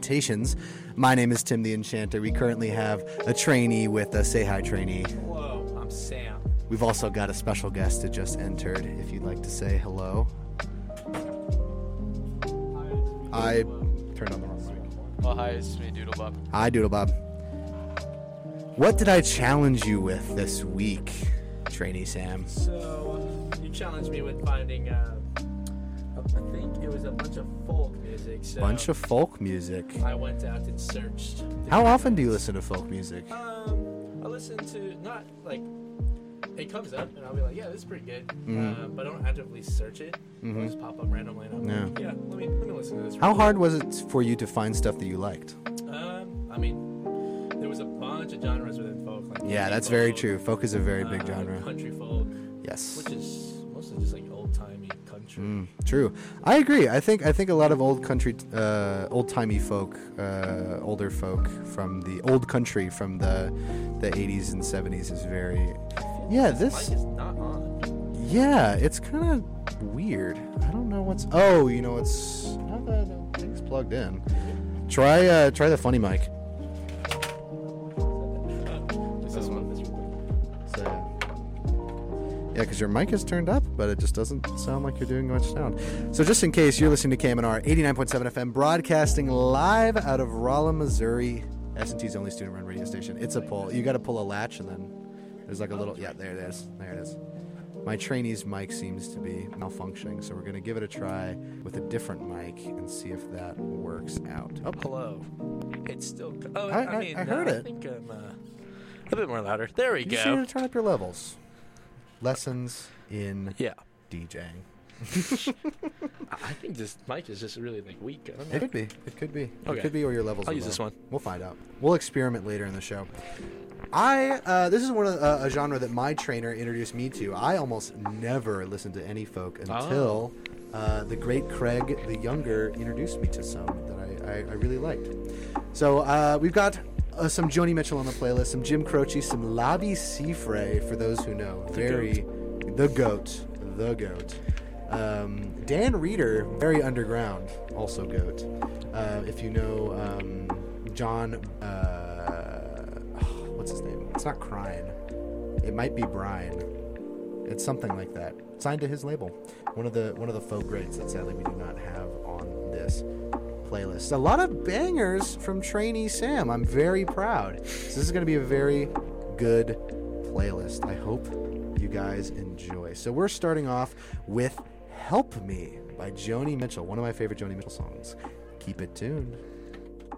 Enchantations. My name is Tim the Enchanter. We currently have a trainee with us. Say hi, trainee. Hello, I'm Sam. We've also got a special guest that just entered, if you'd like to say hello. I turned on the wrong mic. Oh, hi, it's me, Doodlebob. Hi, Doodlebob. What did I challenge you with this week, trainee Sam? So, you challenged me with finding, I think it was a bunch of folk music. So Bunch of folk music. I went out and searched. How often do you listen to folk music? I listen to, not like, it comes up and I'll be like, yeah, this is pretty good. But I don't actively search it. It'll just pop up randomly and I'm like, yeah, let me listen to this. How hard was it for you to find stuff that you liked? I mean, there was a bunch of genres within folk. Like Yeah, that's folk, very true. Folk is a very big genre. Country folk, Yes. which is mostly just like old-timey country. True. I agree. I think a lot of old country, old-timey folk, older folk from the old country from the 80s and 70s is very... Yeah, Mic this... is not on. Yeah, it's kind of weird. I don't know what's... Oh, you know, it's... Not that the thing's plugged in. Try the funny mic. This one. So, yeah, because your mic is turned up, but it just doesn't sound like you're doing much sound. So just in case, you're listening to KMNR 89.7 FM, broadcasting live out of Rolla, Missouri, S&T's only student-run radio station. It's a pull. You got to pull a latch, and then there's like a little... Yeah, there it is. There it is. My trainee's mic seems to be malfunctioning, so we're going to give it a try with a different mic and see if that works out. Oh, Hello. It's still... Oh, I mean, heard it. I think I'm a bit more louder. There we you go. just need to turn up your levels. Lessons in Yeah. DJing. I think this mic is just really like weak. I don't know. It could be. It could be. Okay. It could be, or your levels I'll are use low. this one. We'll find out. We'll experiment later in the show. This is one of a genre that my trainer introduced me to. I almost never listened to any folk until the great Craig the Younger introduced me to some that I really liked. So we've got some Joni Mitchell on the playlist, some Jim Croce, some Labi Siffre, for those who know. The goat. Dan Reeder, very underground, also goat. If you know John... what's his name? It's not Crine. It might be Brian. It's something like that. Signed to his label. One of the folk greats that sadly we do not have on this playlist. A lot of bangers from trainee Sam. I'm very proud. So this is going to be a very good playlist. I hope you guys enjoy. So we're starting off with "Help Me" by Joni Mitchell, one of my favorite Joni Mitchell songs. Keep it tuned.